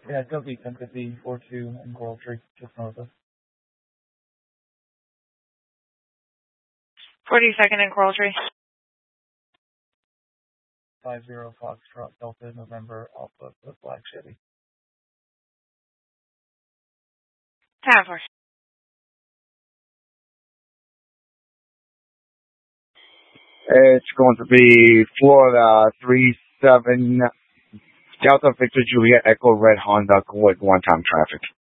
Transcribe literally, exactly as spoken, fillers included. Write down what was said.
Yeah, go east, M fifty four two in Coral Tree, just north of. forty-second in Coral Tree. five zero Foxtrot Delta November Alpha the Black Chevy. Time for. It's going to be Florida three seven Delta Victor Juliet Echo Red Honda with one-time traffic.